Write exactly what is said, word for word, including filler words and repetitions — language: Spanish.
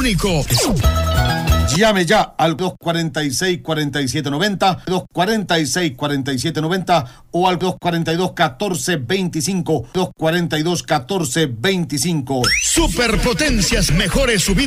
único. Llame ya al dos cuarenta y seis, cuarenta y siete noventa, dos cuarenta y seis, cuarenta y siete noventa o al dos cuarenta y dos, catorce veinticinco, dos cuarenta y dos, catorce veinticinco. Superpotencias, mejores subidas